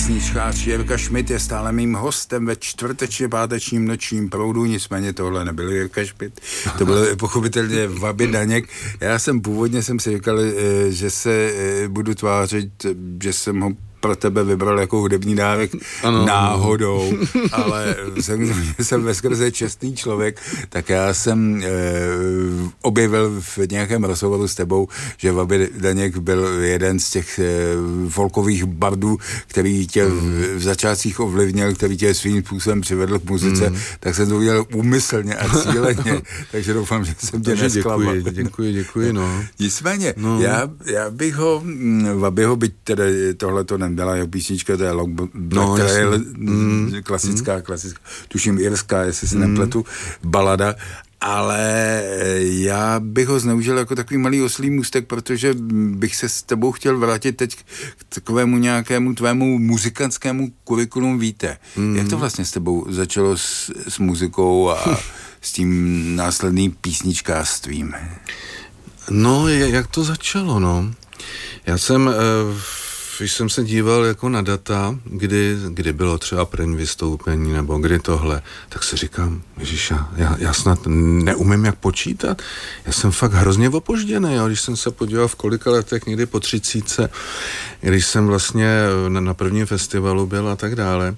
písničkář Jirka Šmit je stále mým hostem ve čtvrtečně pátečním nočním proudu, nicméně tohle nebyl Jirka Šmit, to byl pochopitelně Vaby Daněk. Já jsem původně si říkal, že se budu tvářit, že jsem ho pro tebe vybral jako hudební dárek náhodou, ale jsem veskrze čestný člověk, tak já jsem objevil v nějakém rozhovoru s tebou, že Vaby Daněk byl jeden z těch folkových bardů, který tě v začátcích ovlivnil, který tě svým způsobem přivedl k muzice, tak jsem to udělal úmyslně a cíleně, takže doufám, že jsem tě nesklamal. Děkuji, no. Nicméně, já bych ho, Vabyho, byť teda tohleto nebyla jeho písnička, to je Long Black Trail, klasická, tuším irská, jestli si nepletu, balada, ale já bych ho zneužil jako takový malý oslý můstek, protože bych se s tebou chtěl vrátit teď k takovému nějakému tvému muzikantskému kurikulum víte. Jak to vlastně s tebou začalo s muzikou a s tím následným písničkářstvím? No, jak to začalo, no? Já jsem... Když jsem se díval jako na data, kdy bylo třeba první vystoupení nebo kdy tohle, tak si říkám, ježiš, já snad neumím jak počítat. Já jsem fakt hrozně opožděný, jo? Když jsem se podíval v kolika letech, někdy po 30, když jsem vlastně na prvním festivalu byl a tak dále.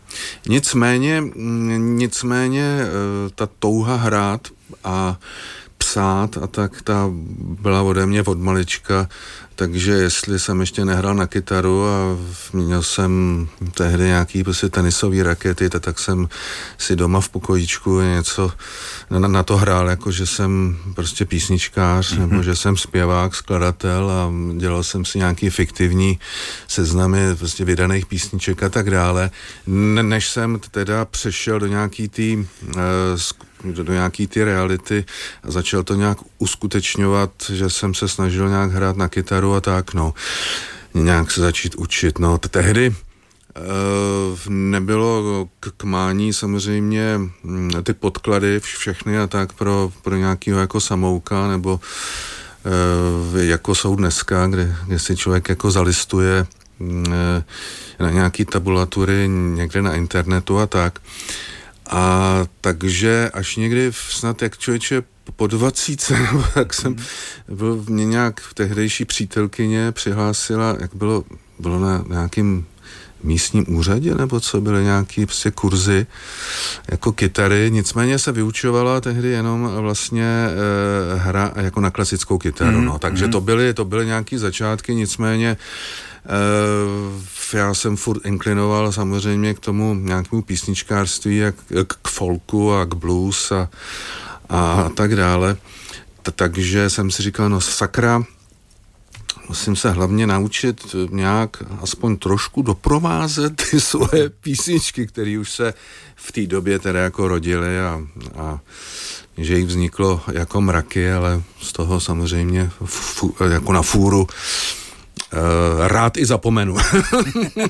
Nicméně ta touha hrát a psát a tak ta byla ode mě od malička, takže jestli jsem ještě nehrál na kytaru a měl jsem tehdy nějaký prostě tenisový rakety, tak jsem si doma v pokojíčku něco na to hrál, jako že jsem prostě písničkář, nebo že jsem zpěvák, skladatel a dělal jsem si nějaký fiktivní seznamy prostě vydaných písniček a tak dále. Než jsem teda přešel do nějaký ty reality a začal to nějak uskutečňovat, že jsem se snažil nějak hrát na kytaru a tak, no. Nějak se začít učit, no. Tehdy nebylo k mání samozřejmě ty podklady všechny a tak pro nějakýho jako samouka, nebo jako jsou dneska, kde si člověk jako zalistuje na nějaký tabulatury někde na internetu a tak. A takže až někdy snad jak člověče po 20, tak jsem byl mě nějak v tehdejší přítelkyně přihlásila, jak bylo na nějakým místním úřadě, nebo co, byly nějaký prostě kurzy jako kytary, nicméně se vyučovala tehdy jenom vlastně hra jako na klasickou kytaru, no, takže to byly nějaký začátky, nicméně já jsem furt inklinoval samozřejmě k tomu nějakému písničkářství, jak k folku a k blues a tak dále. Takže jsem si říkal, no sakra, musím se hlavně naučit nějak aspoň trošku doprovázet ty svoje písničky, které už se v té době teda jako rodily a že jich vzniklo jako mraky, ale z toho samozřejmě jako na fůru rád i zapomenu.